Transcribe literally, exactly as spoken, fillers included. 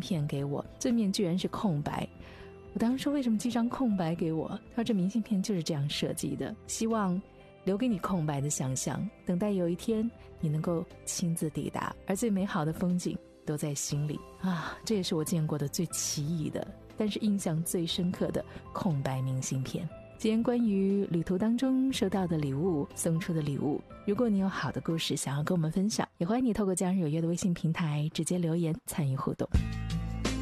片给我，最面居然是空白。我当时说为什么寄张空白给我，他说这明信片就是这样设计的，希望留给你空白的想象，等待有一天你能够亲自抵达，而最美好的风景都在心里啊！这也是我见过的最奇异的，但是印象最深刻的空白明信片。今天关于旅途当中收到的礼物，送出的礼物，如果你有好的故事想要跟我们分享，也欢迎你透过家人有约的微信平台直接留言参与互动。